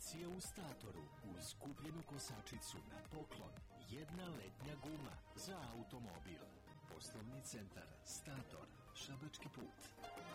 Promocija u Statoru uz kupljenu kosačicu na poklon. Jedna letnja guma za automobil. Poslovni centar Stator, Šabački put.